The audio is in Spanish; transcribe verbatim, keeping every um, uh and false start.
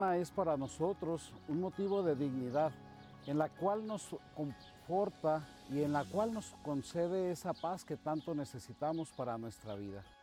Es para nosotros un motivo de dignidad, en la cual nos conforta y en la cual nos concede esa paz que tanto necesitamos para nuestra vida.